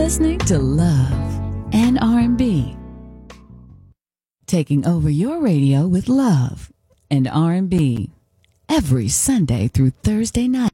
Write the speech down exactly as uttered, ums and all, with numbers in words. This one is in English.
listening to Love and R and B. Taking over your radio with love and R and B every Sunday through Thursday night.